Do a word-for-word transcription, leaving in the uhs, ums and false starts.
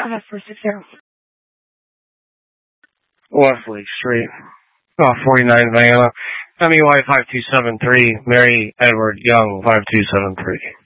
address for six zero. Wesley Street, oh, forty-nine Vienna, M E Y five two seven three, Mary Edward Young five two seven three.